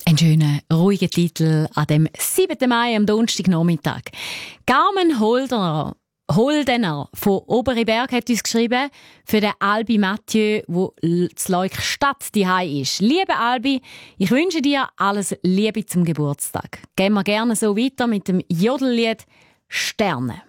Ein schöner, ruhiger Titel an dem 7. Mai am Donnerstagnachmittag. Carmen Holdener von Oberiberg hat uns geschrieben, für den Albi Mathieu, der zu Leukstadt daheim ist. Liebe Albi, ich wünsche dir alles Liebe zum Geburtstag. Gehen wir gerne so weiter mit dem Jodellied «Sterne».